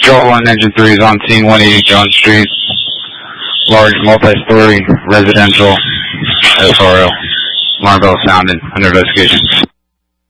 Patrol 1, Engine 3 is on scene, 180 Jones Street. Large multi-story residential SRO. Alarm bell sounded. Under investigation.